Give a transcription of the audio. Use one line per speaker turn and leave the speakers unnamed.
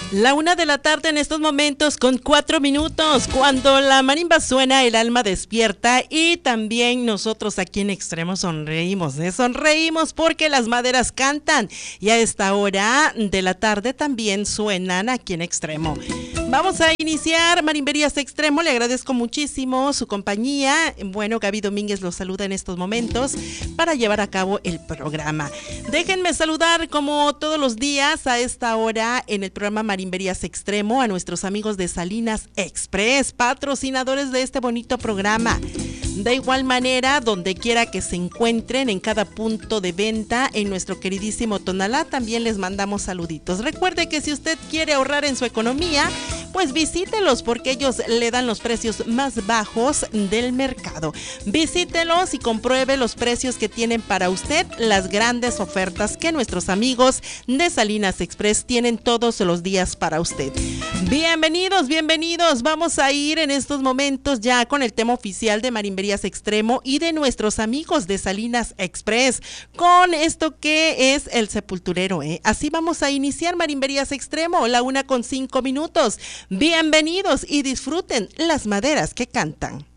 1:00 en estos momentos con 4 minutos. Cuando la marimba suena, el alma despierta y también nosotros aquí en Extremo sonreímos, sonreímos porque las maderas cantan y a esta hora de la tarde también suenan aquí en Extremo. Vamos a iniciar Marimberías Extremo, le agradezco muchísimo su compañía. Bueno, Gaby Domínguez los saluda en estos momentos para llevar a cabo el programa. Déjenme saludar como todos los días a esta hora en el programa Marimberías Extremo a nuestros amigos de Salinas Express, patrocinadores de este bonito programa. De igual manera, donde quiera que se encuentren, en cada punto de venta en nuestro queridísimo Tonalá, también les mandamos saluditos. Recuerde que si usted quiere ahorrar en su economía, pues visítelos porque ellos le dan los precios más bajos del mercado. Visítelos y compruebe los precios que tienen para usted, las grandes ofertas que nuestros amigos de Salinas Express tienen todos los días para usted. Bienvenidos, bienvenidos. Vamos a ir en estos momentos ya con el tema oficial de Marimberías Extremo y de nuestros amigos de Salinas Express, con esto que es el sepulturero, Así vamos a iniciar Marimberías Extremo, 1:05. Bienvenidos y disfruten las maderas que cantan.